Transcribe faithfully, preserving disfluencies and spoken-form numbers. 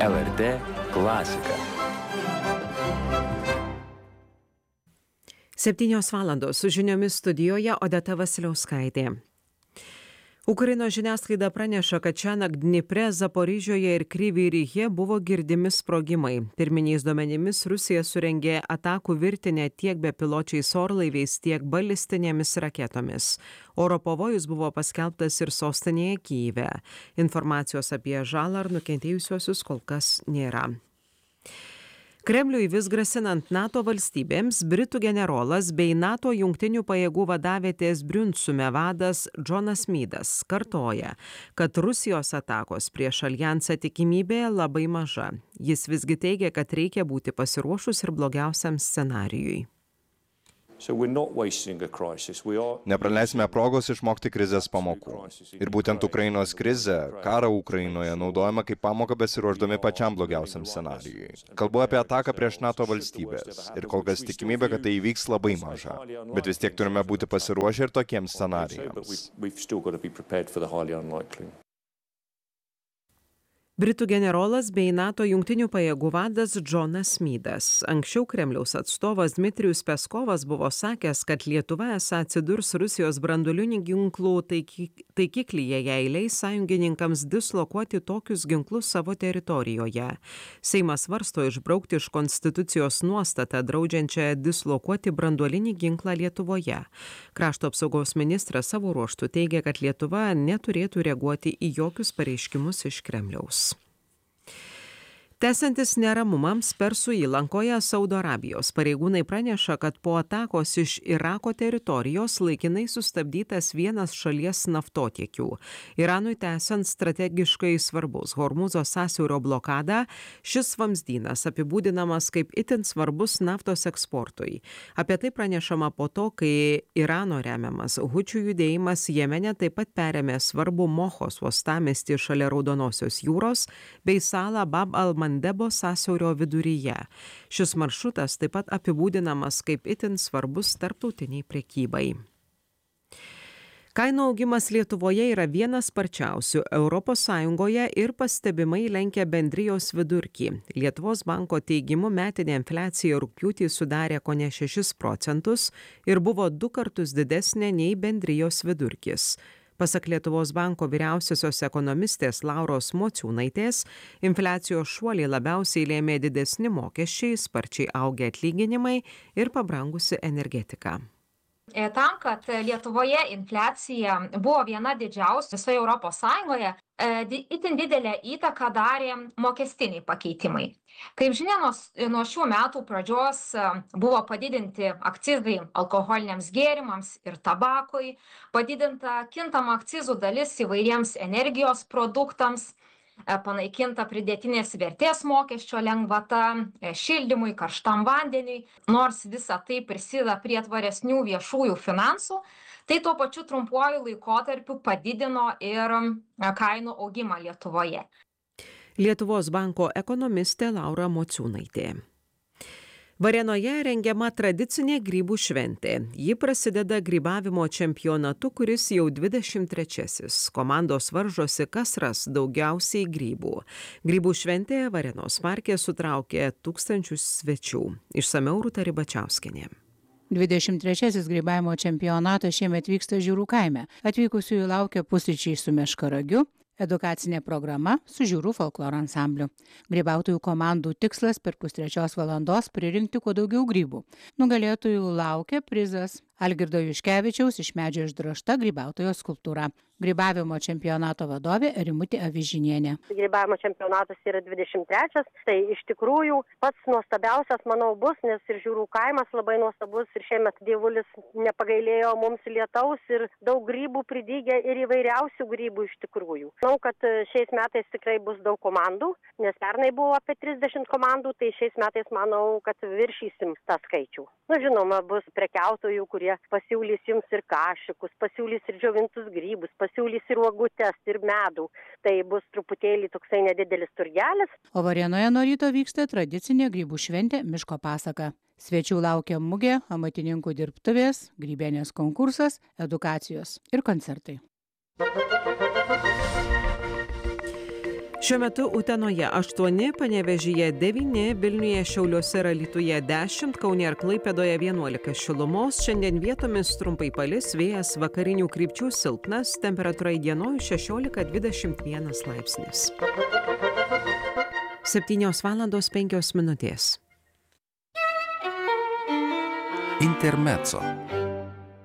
L R T klasika. Septynios valandos su žiniomis studijoje Odeta Vasiliauskaitė. Ukrainos žiniasklaida praneša, kad šiąnakt Dnipre, Zaporižioje ir Kryvyj Rihe buvo girdimi sprogimai. Pirminiais duomenimis Rusija surengė atakų virtinę tiek bepiločiais orlaiviais, tiek balistinėmis raketomis. Oro pavojus buvo paskelbtas ir sostinėje Kyjive. Informacijos apie žalą ar nukentėjusiuosius kol kas nėra. Kremliui vis grasinant NATO valstybėms, Britų generolas bei NATO jungtinių pajėgų vadavietės Briunsume vadas Džonas Mydas kartoja, kad Rusijos atakos prieš aljansą tikimybė labai maža. Jis visgi teigia, kad reikia būti pasiruošus ir blogiausiam scenarijui. Nepraleisime progos išmokti krizės pamokų. Ir būtent Ukrainos krizę, karą Ukrainoje naudojama kaip pamoką besiruošdami pačiam blogiausiam scenarijui. Kalbu apie ataką prieš NATO valstybės. Ir kol kas tikimybė, kad tai įvyks labai maža. Bet vis tiek turime būti pasiruošę ir tokiems scenarijams. Britų generolas bei NATO jungtinių pajėgų vadas Džonas Mydas. Anksčiau Kremliaus atstovas Dmitrijus Peskovas buvo sakęs, kad Lietuva esą atsidurs Rusijos branduolinių ginklų taiky, taikiklyje, jei leis sąjungininkams dislokuoti tokius ginklus savo teritorijoje. Seimas svarsto išbraukti iš konstitucijos nuostatą draudžiančią dislokuoti branduolinį ginklą Lietuvoje. Krašto apsaugos ministras savo ruožtu teigia, kad Lietuva neturėtų reaguoti į jokius pareiškimus iš Kremliaus. Tęsiantis neramumams Persų įlankoje, Saudo Arabijos pareigūnai praneša, kad po atakos iš Irako teritorijos laikinai sustabdytas vienas šalies naftotiekių. Iranui tęsiant strategiškai svarbus Hormūzo sąsiaurio blokadą, šis vamzdynas apibūdinamas kaip itin svarbus naftos eksportui. Apie tai pranešama po to, kai Irano remiamas hučių judėjimas Jemene taip pat perėmė svarbų Mohos uostamiestį šalia Raudonosios jūros bei salą Bab al-Mandebo Debo sąsiaurio viduryje. Šis maršrutas taip pat apibūdinamas kaip itin svarbus tarptautiniai prekybai. Kainų augimas Lietuvoje yra vienas sparčiausių Europos Sąjungoje ir pastebimai lenkia bendrijos vidurkį. Lietuvos banko teigimu metinė infliacija rugpjūtį sudarė kone šešis procentus ir buvo du kartus didesnė nei bendrijos vidurkis. Pasak Lietuvos banko vyriausiosios ekonomistės Lauros Mociūnaitės, infliacijos šuolį labiausiai lėmė didesni mokesčiai, sparčiai augę atlyginimai ir pabrangusi energetika. Tam, kad Lietuvoje infliacija buvo viena didžiausių visoje Europos Sąjungoje, itin didelę įtaką darė mokestiniai pakeitimai. Kaip žinia, nuo šių metų pradžios buvo padidinti akcizai alkoholiniams gėrimams ir tabakui, padidinta kintama akcizų dalis įvairiems energijos produktams, panaikinta pridėtinės vertės mokesčio lengvata šildymui, karštam vandeniui. Nors visa tai prisideda prie tvaresnių viešųjų finansų, tai tuo pačiu trumpuoju laikotarpiu padidino ir kainų augimą Lietuvoje. Lietuvos banko ekonomistė Laura Mociūnaitė. Varėnoje rengiama tradicinė grybų šventė. Ji prasideda grybavimo čempionatu, kuris jau dvidešimt trečiasis. Komandos varžosi, kas ras daugiausiai grybų. Grybų šventė Varėnos parke sutraukė tūkstančius svečių. Išsamiau Rūta Ribačiauskienė. dvidešimt trečiasis grybavimo čempionatas šiemet vyksta Žiūrų kaime. Atvykusiųjų laukia pusryčiai su meškaragiu, edukacinė programa su Žiūrų folkloro ansambliu. Grybautojų komandų tikslas per pustrečios valandos pririnkti kuo daugiau grybų. Nugalėtojų laukia prizas Algirdo Juškevičiaus iš medžio išdrožta grybautojo skulptūra. Grybavimo čempionato vadovė Rimutė Avižinienė. Grybavimo čempionatas yra dvidešimt trečias, tai iš tikrųjų pats nuostabiausias, manau, bus, nes ir Žiūrų kaimas labai nuostabus ir šiemet dievulis nepagailėjo mums lietaus ir daug grybų pridygė ir įvairiausių grybų iš tikrųjų. Manau, kad šiais metais tikrai bus daug komandų, nes pernai buvo apie trisdešimt komandų, tai šiais metais manau, kad viršysim tą skaičių. Nu, žinoma, bus prekiautojų, kurie pasiūlys jums ir kašikus, pasiūlys ir džiovintus grybus, pasiūlys ir uogutes, ir medų. Tai bus truputėlį toksai nedidelis turgelis. O Varėnoje nuo ryto vyksta tradicinė grybų šventė Miško pasaka. Svečių laukia mugė, amatininkų dirbtuvės, grybienės konkursas, edukacijos ir koncertai. Šiuo metu Utenoje aštuoni, Panevėžyje devyni, Vilniuje, Šiauliuose ir Alytuje dešimt, Kaune ir Klaipėdoje vienuolika šilumos. Šiandien vietomis trumpai palis, vėjas vakarinių krypčių silpnas, temperatūra įdienojus šešiolika dvidešimt vienas laipsnis. septynios valandos penkios minutės. Intermezzo.